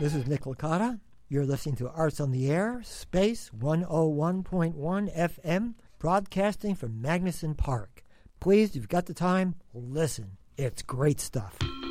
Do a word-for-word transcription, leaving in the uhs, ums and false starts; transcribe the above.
This is Nick Licata. You're listening to Arts on the Air, Space one oh one point one F M, broadcasting from Magnuson Park. Please, if you've got the time, listen. It's great stuff.